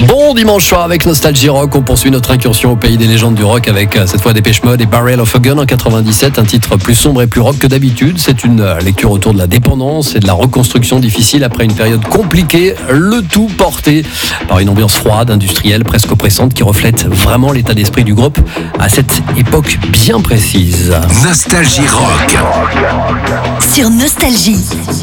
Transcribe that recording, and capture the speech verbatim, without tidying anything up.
Bon dimanche soir avec Nostalgie Rock, on poursuit notre incursion au pays des légendes du rock avec euh, cette fois Depeche Mode et Barrel of a Gun en quatre-vingt-dix-sept, un titre plus sombre et plus rock que d'habitude. C'est une euh, lecture autour de la dépendance et de la reconstruction difficile après une période compliquée, le tout porté par une ambiance froide, industrielle, presque oppressante qui reflète vraiment l'état d'esprit du groupe à cette époque bien précise. Nostalgie Rock Sur Nostalgie.